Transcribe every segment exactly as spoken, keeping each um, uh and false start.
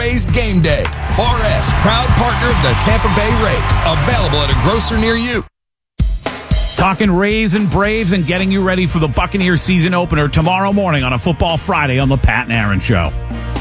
Rays Game Day. R S, proud partner of the Tampa Bay Rays. Available at a grocer near you. Talking Rays and Braves and getting you ready for the Buccaneer season opener tomorrow morning on a Football Friday on the Pat and Aaron Show.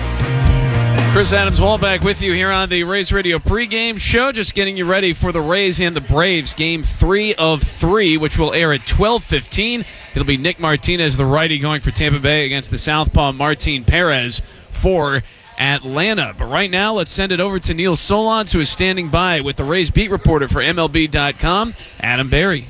Chris Adams-Wall back with you here on the Rays Radio pregame show, just getting you ready for the Rays and the Braves, game three of three, which will air at twelve fifteen. It'll be Nick Martinez, the righty, going for Tampa Bay against the southpaw Martin Perez for Atlanta. But right now, let's send it over to Neil Solondz, who is standing by with the Rays beat reporter for M L B dot com, Adam Berry.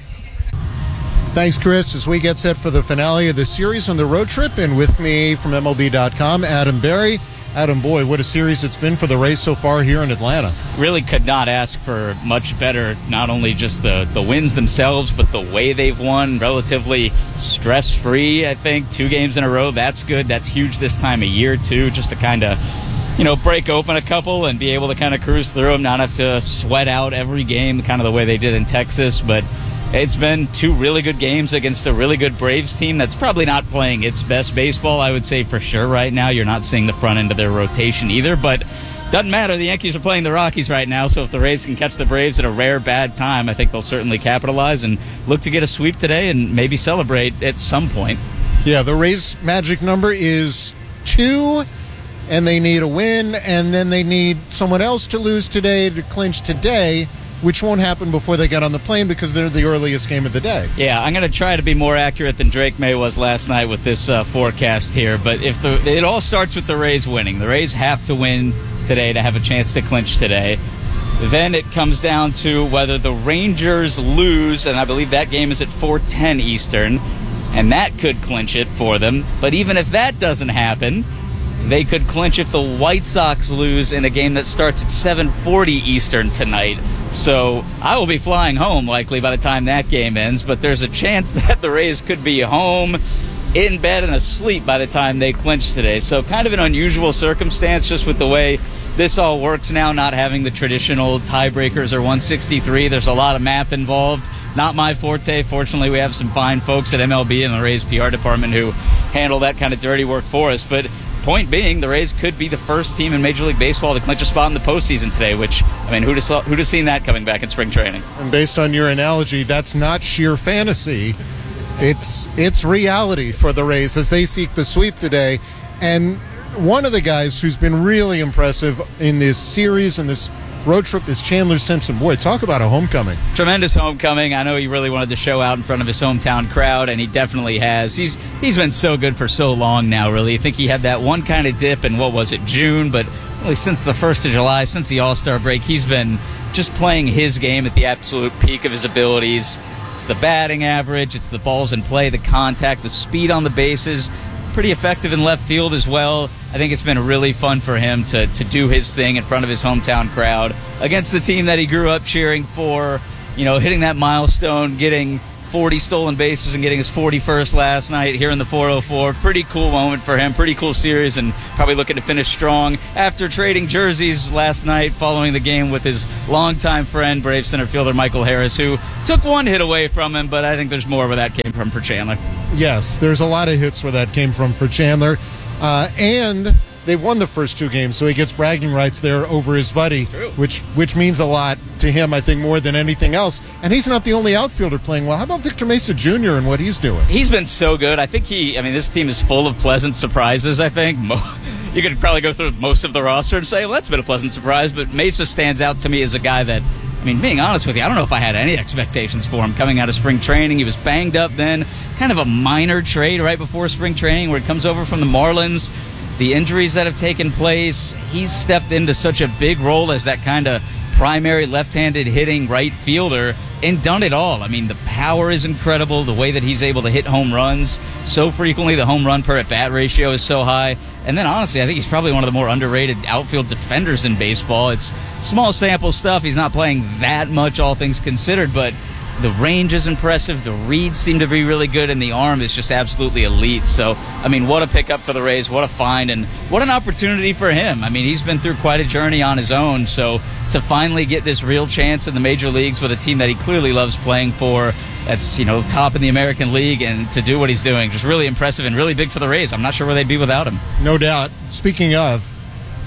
Thanks, Chris. As we get set for the finale of the series on the road trip, and with me from M L B dot com, Adam Berry. Adam, boy, what a series it's been for the Rays so far here in Atlanta. Really could not ask for much better, not only just the, the wins themselves, but the way they've won, relatively stress-free, I think. Two games in a row, that's good. That's huge this time of year, too, just to kind of, you know, break open a couple and be able to kind of cruise through them, not have to sweat out every game, kind of the way they did in Texas. But it's been two really good games against a really good Braves team that's probably not playing its best baseball, I would say, for sure right now. You're not seeing the front end of their rotation either, but doesn't matter. The Yankees are playing the Rockies right now, so if the Rays can catch the Braves at a rare bad time, I think they'll certainly capitalize and look to get a sweep today and maybe celebrate at some point. Yeah, the Rays' magic number is two, and they need a win, and then they need someone else to lose today to clinch today, which won't happen before they get on the plane because they're the earliest game of the day. Yeah, I'm going to try to be more accurate than Drake May was last night with this uh, forecast here. But if the it all starts with the Rays winning. The Rays have to win today to have a chance to clinch today. Then it comes down to whether the Rangers lose, and I believe that game is at four ten Eastern, and that could clinch it for them. But even if that doesn't happen, they could clinch if the White Sox lose in a game that starts at seven forty Eastern tonight. So I will be flying home likely by the time that game ends, but there's a chance that the Rays could be home, in bed, and asleep by the time they clinch today. So kind of an unusual circumstance just with the way this all works now, not having the traditional tiebreakers or one sixty-three. There's a lot of math involved. Not my forte. Fortunately, we have some fine folks at M L B and the Rays P R department who handle that kind of dirty work for us. But point being, the Rays could be the first team in Major League Baseball to clinch a spot in the postseason today, which, I mean, who'd have, saw, who'd have seen that coming back in spring training? And based on your analogy, that's not sheer fantasy. It's it's reality for the Rays as they seek the sweep today. And one of the guys who's been really impressive in this series and this road trip is Chandler Simpson. Boy, talk about a homecoming. Tremendous homecoming. I know he really wanted to show out in front of his hometown crowd, and he definitely has. He's He's been so good for so long now, really. I think he had that one kind of dip in, what was it, June, but really since the first of July, since the All-Star break, he's been just playing his game at the absolute peak of his abilities. It's the batting average, it's the balls in play, the contact, the speed on the bases. Pretty effective in left field as well. I think it's been really fun for him to, to do his thing in front of his hometown crowd against the team that he grew up cheering for, you know, hitting that milestone, getting forty stolen bases and getting his forty-first last night here in the four oh four. Pretty cool moment for him, pretty cool series, and probably looking to finish strong after trading jerseys last night following the game with his longtime friend, Brave center fielder Michael Harris, who took one hit away from him, but I think there's more where that came from for Chandler. Yes, there's a lot of hits where that came from for Chandler. Uh, and they've won the first two games, so he gets bragging rights there over his buddy, True. which which means a lot to him, I think, more than anything else. And he's not the only outfielder playing well. How about Victor Mesa Junior and what he's doing? He's been so good. I think he, I mean, this team is full of pleasant surprises, I think. You could probably go through most of the roster and say, well, that's been a pleasant surprise, but Mesa stands out to me as a guy that, I mean, being honest with you, I don't know if I had any expectations for him coming out of spring training. He was banged up then, kind of a minor trade right before spring training where he comes over from the Marlins. The injuries that have taken place, he's stepped into such a big role as that kind of primary left-handed hitting right fielder and done it all. I mean, the power is incredible, the way that he's able to hit home runs so frequently. The home run per at-bat ratio is so high. And then, honestly, I think he's probably one of the more underrated outfield defenders in baseball. It's small sample stuff. He's not playing that much, all things considered, but the range is impressive. The reads seem to be really good, and the arm is just absolutely elite. So, I mean, what a pickup for the Rays. What a find, and what an opportunity for him. I mean, he's been through quite a journey on his own. So, to finally get this real chance in the major leagues with a team that he clearly loves playing for, that's, you know, top in the American League, and to do what he's doing, just really impressive and really big for the Rays. I'm not sure where they'd be without him. No doubt. Speaking of,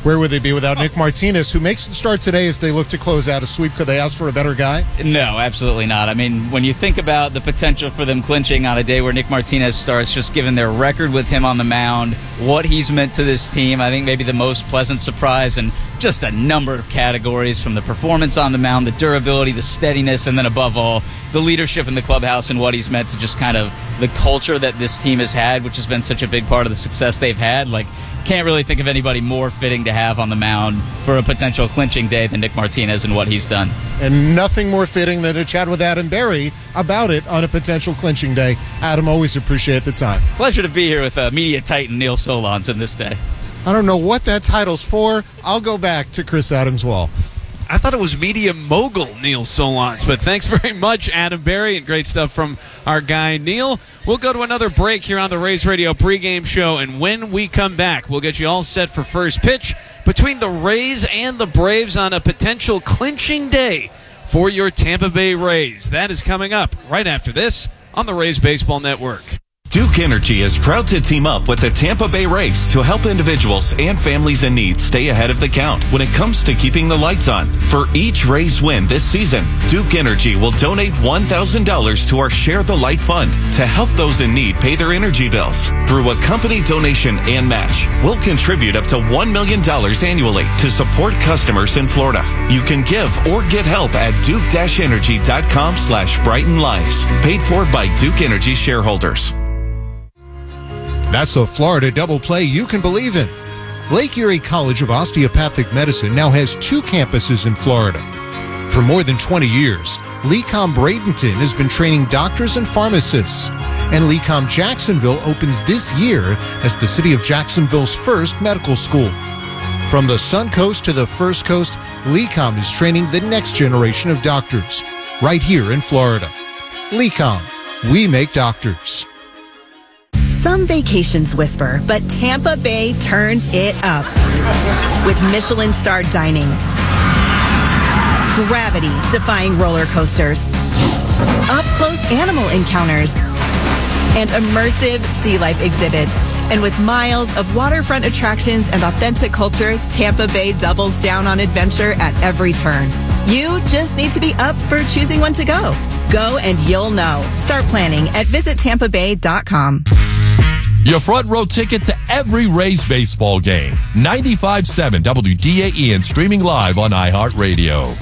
where would they be without Nick Martinez, who makes the start today as they look to close out a sweep? Could they ask for a better guy? No, absolutely not. I mean, when you think about the potential for them clinching on a day where Nick Martinez starts, just given their record with him on the mound, what he's meant to this team, I think maybe the most pleasant surprise in just a number of categories, from the performance on the mound, the durability, the steadiness, and then above all, the leadership in the clubhouse and what he's meant to just kind of the culture that this team has had, which has been such a big part of the success they've had. Like, can't really think of anybody more fitting to have on the mound for a potential clinching day than Nick Martinez and what he's done. And nothing more fitting than to chat with Adam Berry about it on a potential clinching day. Adam, always appreciate the time. Pleasure to be here with uh, media titan Neil Solondz in this day. I don't know what that title's for. I'll go back to Chris Adams-Wall. I thought it was media mogul Neil Solondz, but thanks very much, Adam Berry, and great stuff from our guy Neil. We'll go to another break here on the Rays Radio pregame show, and when we come back, we'll get you all set for first pitch between the Rays and the Braves on a potential clinching day for your Tampa Bay Rays. That is coming up right after this on the Rays Baseball Network. Duke Energy is proud to team up with the Tampa Bay Rays to help individuals and families in need stay ahead of the count when it comes to keeping the lights on. For each Rays win this season, Duke Energy will donate one thousand dollars to our Share the Light Fund to help those in need pay their energy bills. Through a company donation and match, we'll contribute up to one million dollars annually to support customers in Florida. You can give or get help at duke-energy.com slash Brighten Lives. Paid for by Duke Energy shareholders. That's a Florida double play you can believe in. Lake Erie College of Osteopathic Medicine now has two campuses in Florida. For more than twenty years, LeComm Bradenton has been training doctors and pharmacists, and LeComm Jacksonville opens this year as the city of Jacksonville's first medical school. From the Sun Coast to the First Coast, LeComm is training the next generation of doctors right here in Florida. LeComm, we make doctors. Some vacations whisper, but Tampa Bay turns it up with Michelin-starred dining, gravity-defying roller coasters, up-close animal encounters, and immersive sea life exhibits. And with miles of waterfront attractions and authentic culture, Tampa Bay doubles down on adventure at every turn. You just need to be up for choosing when to go. Go and you'll know. Start planning at visit tampa bay dot com. Your front row ticket to every Rays baseball game. ninety-five point seven W D A E and streaming live on iHeartRadio.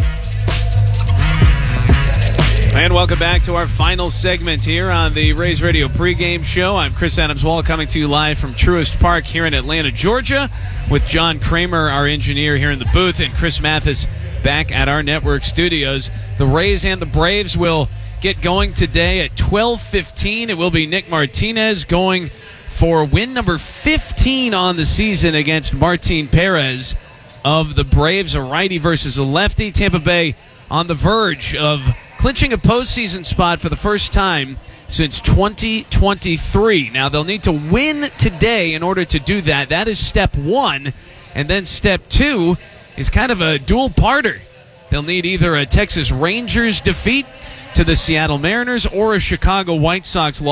And welcome back to our final segment here on the Rays Radio pregame show. I'm Chris Adams-Wall, coming to you live from Truist Park here in Atlanta, Georgia, with John Kramer, our engineer, here in the booth, and Chris Mathis back at our network studios. The Rays and the Braves will get going today at twelve fifteen. It will be Nick Martinez going for win number fifteen on the season against Martin Perez of the Braves, a righty versus a lefty. Tampa Bay on the verge of clinching a postseason spot for the first time since twenty twenty-three. Now, they'll need to win today in order to do that. That is step one. And then step two is kind of a dual-parter. They'll need either a Texas Rangers defeat to the Seattle Mariners or a Chicago White Sox loss